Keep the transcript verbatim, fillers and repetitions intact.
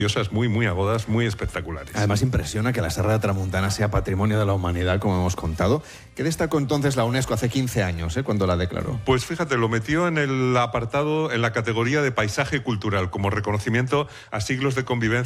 muy, muy agudas, muy espectaculares. Además impresiona que la Serra de Tramuntana sea patrimonio de la humanidad, como hemos contado. ¿Qué destacó entonces la UNESCO hace quince años, eh, cuando la declaró? Pues fíjate, lo metió en el apartado, en la categoría de paisaje cultural, como reconocimiento a siglos de convivencia